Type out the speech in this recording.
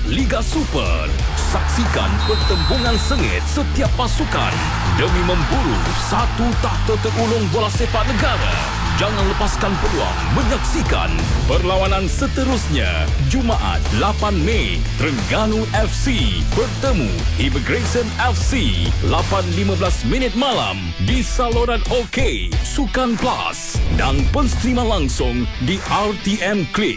Liga Super. Saksikan pertembungan sengit setiap pasukan demi memburu satu takhta terulung bola sepak negara. Jangan lepaskan peluang menyaksikan perlawanan seterusnya. Jumaat 8 Mei, Terengganu FC bertemu Immigration FC 8.15 malam di saluran OK Sukan Plus dan penstrima langsung di RTM Klik.